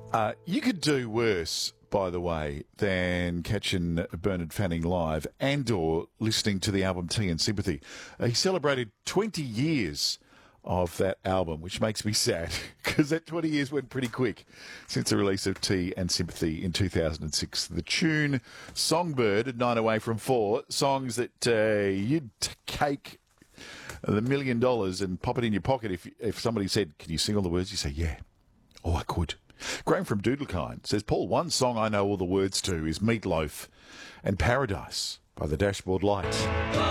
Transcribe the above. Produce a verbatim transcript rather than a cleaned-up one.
Uh, you could do worse, by the way, than catching Bernard Fanning live and or listening to the album Tea and Sympathy. Uh, he celebrated twenty years of that album, which makes me sad because that twenty years went pretty quick since the release of Tea and Sympathy in two thousand six. The tune Songbird at nine away from four, songs that uh, you'd cake the million dollars and pop it in your pocket if if somebody said, can you sing all the words? You say, yeah. Oh, I could. Graham from Doodlekine says, Paul, one song I know all the words to is Meatloaf and Paradise by the Dashboard Lights.